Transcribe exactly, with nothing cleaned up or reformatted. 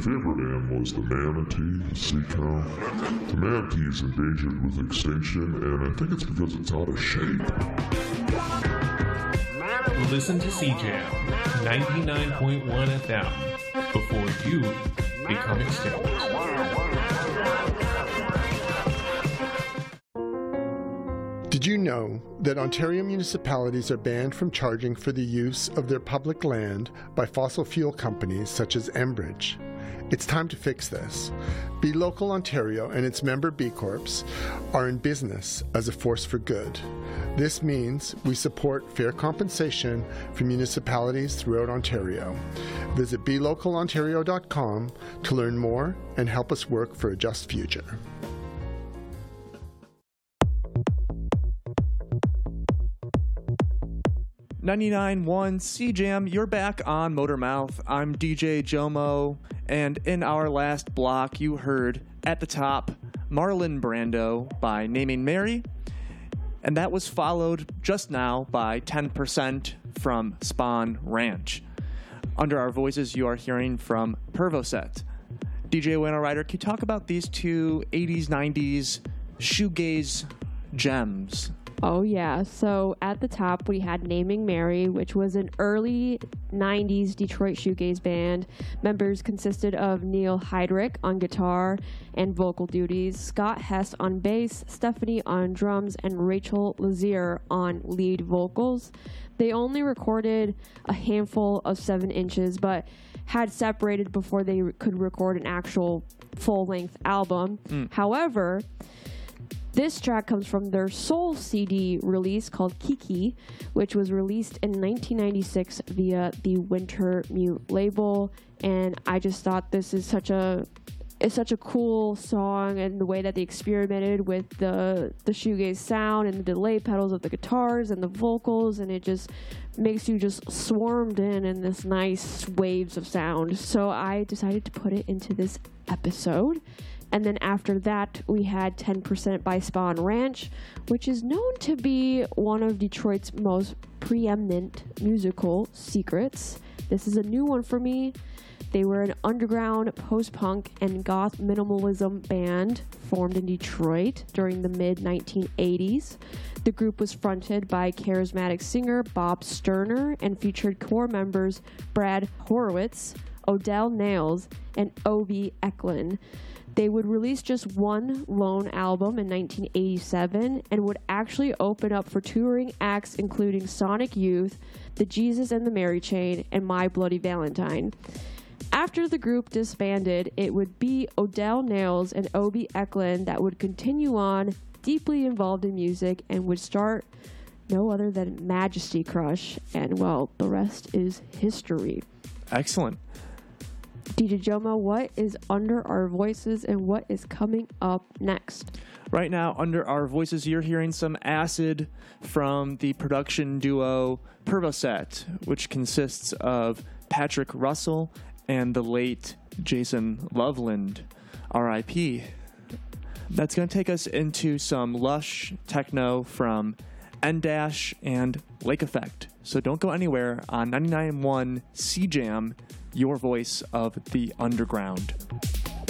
favorite animal is the manatee, the sea cow. The manatee is endangered with extinction, and I think it's because it's out of shape. Listen to C Jam ninety-nine point one F M before you become extinct. Did you know that Ontario municipalities are banned from charging for the use of their public land by fossil fuel companies such as Enbridge? It's time to fix this. Be Local Ontario and its member B Corps are in business as a force for good. This means we support fair compensation for municipalities throughout Ontario. Visit be local ontario dot com to learn more and help us work for a just future. ninety-nine point one C Jam, you're back on Motormouth. I'm D J Jomo, and in our last block, you heard at the top Marlon Brando by Naming Mary, and that was followed just now by ten percent from Spawn Ranch. Under our voices, you are hearing from Pervoset. D J Winnow Ryder, can you talk about these two eighties, nineties shoegaze gems? Oh, yeah. So at the top, we had Naming Mary, which was an early nineties Detroit shoegaze band. Members consisted of Neil Heydrich on guitar and vocal duties, Scott Hess on bass, Stephanie on drums, and Rachel Lazier on lead vocals. They only recorded a handful of seven inches, but had separated before they could record an actual full-length album. Mm. However, this track comes from their Soul C D release called Kiki, which was released in nineteen ninety-six via the Winter Mute label. And I just thought this is such a it's such a cool song, and the way that they experimented with the the shoegaze sound and the delay pedals of the guitars and the vocals, and it just makes you just swarmed in in this nice waves of sound. So I decided to put it into this episode. And then after that, we had ten percent by Spawn Ranch, which is known to be one of Detroit's most preeminent musical secrets. This is a new one for me. They were an underground post-punk and goth minimalism band formed in Detroit during the mid nineteen eighties. The group was fronted by charismatic singer Bob Sterner and featured core members Brad Horowitz, Odell Nails, and Obi Eklund. They would release just one lone album in nineteen eighty-seven and would actually open up for touring acts including Sonic Youth, The Jesus and the Mary Chain, and My Bloody Valentine. After the group disbanded, it would be Odell Nails and Obi Eklund that would continue on, deeply involved in music, and would start no other than Majesty Crush. And, well, the rest is history. Excellent. D J Jomo, what is under our voices and what is coming up next? Right now, under our voices, you're hearing some acid from the production duo Pervoset, which consists of Patrick Russell and the late Jason Loveland, R I P That's going to take us into some lush techno from N-Dash and Lake Effect. So don't go anywhere on ninety-nine point one C Jam, your voice of the underground.